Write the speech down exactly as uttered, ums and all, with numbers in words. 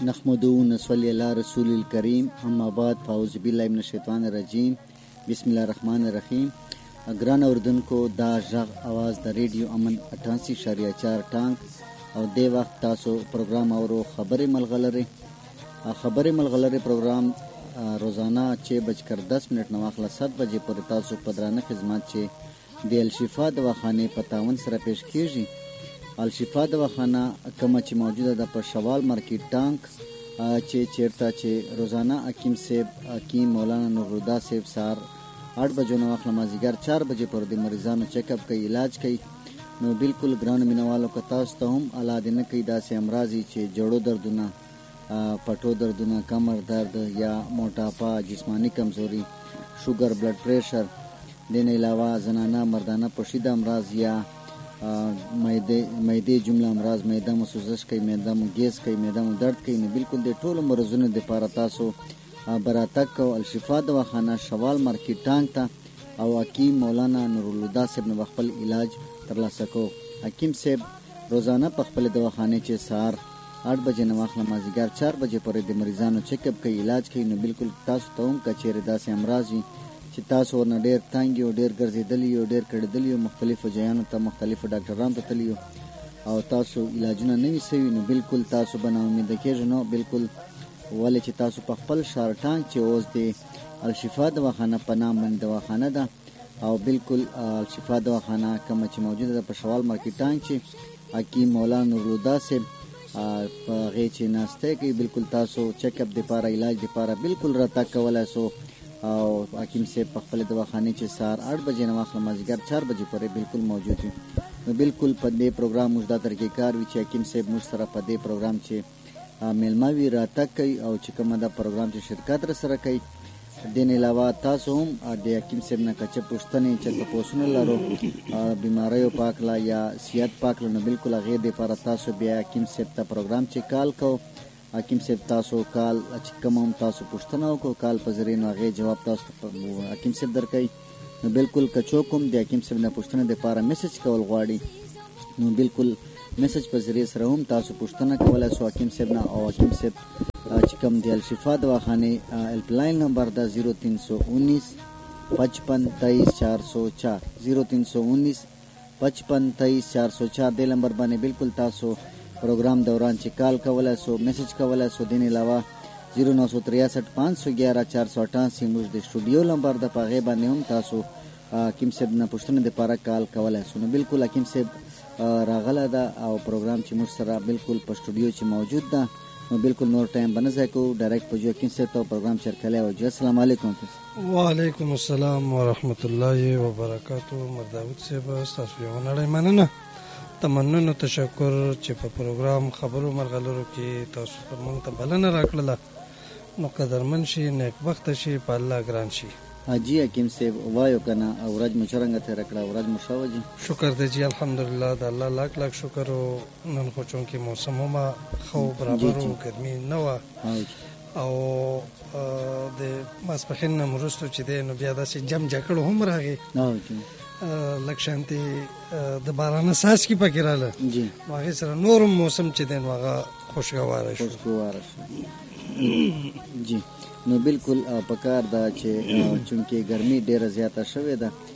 نحمده ونصلي على رسول الكريم اما بعد فاعوذ بالله من الشیطان الرجیم بسم الله الرحمن الرحیم. ګران اوردونکو دا ژغ आवाज د ریډیو امن اٹھاسی اشاریه چار ټانک او د وخت تاسو پروګرام اورو خبرې ملغلره خبرې ملغلره پروګرام روزانه چھ بجکر دس منٹ نو اخلا سات بجې پر تاسو په درانه خدمات چې د الشفا دواخانه پتاون سره پیش کیږي. الشفا دواخانه کومه چې موجوده ده په شوال مارکیټ ټانک چې چیرته چې روزانه حکیم صاحب حکیم مولانا نورالهدی صاحب سار आठ بجو نو وخت مازیګر چار بجې پر د مریضانو چیک اپ کوي علاج کوي. نو بالکل ګران مینوالو که تاسو ته هم علاج نه کوي داسې امراضي چې جوړو دردونه پټو دردونه کمر درد یا موټاپا جسمانی کمزوري شوګر بلډ پریشر دین علاوه زنانه مردانه پوشیده امراض یا معده معده جمله امراض معده مو سوزش کوي معده مو ګیس کوي معده مو درد کوي. نو بالکل د ټولو مرزونو لپاره تاسو براتک او الشفا دواخانه شوال مارکیټ ټانک ته او حکیم مولانا نورالهدی صاحب نو خپل علاج ترلاسه کو. حکیم صاحب روزانه په خپل دواخانه چې سار आठ بجې نو وخت مازیګر چار بجې پورې د مریضانو چیک اپ کوي علاج کوي. نو بالکل تاسو ته هم کچېره داسې امراض وي چې تاسو ورنه ډېر تنګ یو ډېر ګرځېدلی یو ډېر کړېدلی یو مختلفو ځایانو ته مختلفو ډاکټرانو ته تللی او تاسو علاجونه نه وي سوي. نو بالکل تاسو به ناامیده کېږئ. نو بالکل ولې چې تاسو په خپل ښار ټانک چې اوس د الشفا دواخانه په نام باندې دواخانه ده او بالکل الشفا دواخانه کومه چې موجوده ده په شوال مارکیټ ټانک چې حکیم مولانا نورالهدی صاحب په هغې چې ناستی کوي بالکل تاسو چیک اپ دپاره علاج دپاره بالکل راتګ کولی سو او حکیم صاحب په خپل دواخانې چې سهار आठ بجې نه واخله مازدیګر چار بجې پورې بالکل موجود وي. نو بالکل په دې پروګرام موږ دا طریقې کار وي چې حکیم صاحب موږ سره په دې پروګرام چې میلمه وي راتګ کوي او چې کومه دا پروګرام چې شرکت را سره کوي. دین علاوه تاسو هم د حکیم صاحب نه که څه پوښتنې چې تپوسونه لرو بیماریو په هکله یا صحت په هکله نو بالکل هغې دپاره تاسو بیا حکیم صاحب ته پروګرام چې کال کوو حکیم صاحب تاسو کال چې کوم هم تاسو پوښتنه وکړو کال په ذریعې نو هغې جواب تاسو ته حکیم صاحب درکوي. نو بالکل که څوک هم د حکیم صاحب نه پوښتنه دپاره میسج کول غواړي نو بالکل میسج په ذریعې سره هم تاسو پوښتنه کولی سو حکیم صاحب نه او حکیم صاحب چې کوم د الشفا دواخانې هیلپلاین نمبر ده زیرو تین سو انیس پچپن تیئیس چار سو چار زیرو تین سو انیس پچپن تیئیس چار سو چار دې نمبر باندې بالکل تاسو پروګرام دوران چې کال کولی سو میسج کولی سو. دین علاوه زیرو نو سو تریاسٹھ پانچ سو گیارہ چار سو اٹھاسی موږ د سټوډیو نمبر ده په هغې باندې هم تاسو حکیم صاحب نه پوښتنه دپاره کال کولی سو. نو بالکل حکیم صاحب راغلی ده او پروګرام چې موږ سره بالکل په سټوډیو چې موجود ده. نو بالکل نور ټایم به نه ضایع کوو ډایرکټ په جو حکیم صاحب ته پروګرام شرکلی وجو. السلام علیکم. وعلیکم السلام ورحمت الله وبرکاتو. مرداود صاحب ستاسو یوه نړۍ مننه تمنن او تشکر چې په پروګرام خبرو مرغلرو کې تاسو موږ ته بلنه راکړله. نو قدرمن شي نیکبخته شي په الله ګران شي. جی حکیم صاحب وایو که نه ورځ مو څرنګه تېره کړه ورځ مو ښه وه جي؟ شکر دی جي الحمدلله د الله لاک لاک شکر و. نن خو چونکې موسم هم ښه و برابر و ګرمي نه وه او د ماسپښین نه وروستو چې دی نو بیا داسې جم جکړو هم راغې لږ شانتې د بارانه څاڅکي پکې راله نو هغې سره نور هم موسم چې دی نو هغه خوشګواره شو خوشګواره شو جي. نو بالکل پکار ده چې چونکې ګرمي ډیره زیاته شوې ده